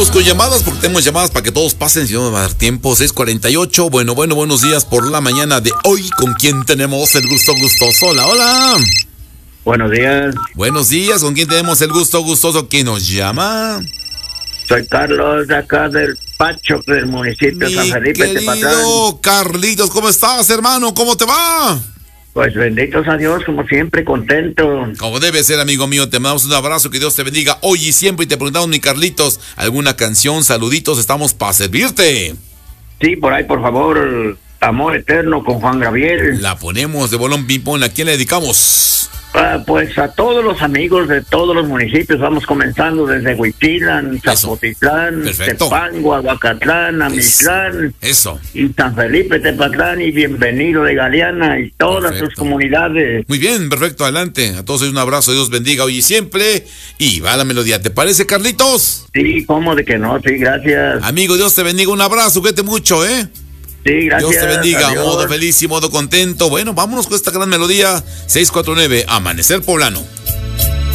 Vamos con llamadas porque tenemos llamadas para que todos pasen, si no me va a dar tiempo. 6:48. Bueno, buenos días por la mañana de hoy. ¿Con quién tenemos el gusto gustoso? Hola. Buenos días. Buenos días. ¿Con quién tenemos el gusto gustoso? ¿Quién nos llama? Soy Carlos, de acá del Pacho, del municipio de San Felipe de Patlán. Querido Carlitos, ¿cómo estás, hermano? ¿Cómo te va? Pues benditos a Dios, como siempre, contento. Como debe ser, amigo mío, te mandamos un abrazo, que Dios te bendiga hoy y siempre. Y te preguntamos, mi Carlitos, ¿alguna canción, saluditos? Estamos para servirte. Sí, por ahí, por favor, Amor Eterno con Juan Gabriel. La ponemos de bolón ping-pong. ¿A quién le dedicamos? Pues a todos los amigos de todos los municipios. Vamos comenzando desde Huitzilan, Zapotitlán, Tepango, Aguacatlán, Amitlán. Eso. Y San Felipe, Tepatlán, y bienvenido de Galeana y todas sus comunidades. Muy bien, perfecto, adelante. A todos un abrazo, Dios bendiga hoy y siempre. Y va la melodía, ¿te parece, Carlitos? Sí, cómo de que no, sí, gracias. Amigo, Dios te bendiga, un abrazo, cuídate mucho, ¿eh? Sí, gracias. Dios te bendiga, adiós. Modo feliz y modo contento. Bueno, vámonos con esta gran melodía. 649, Amanecer Poblano.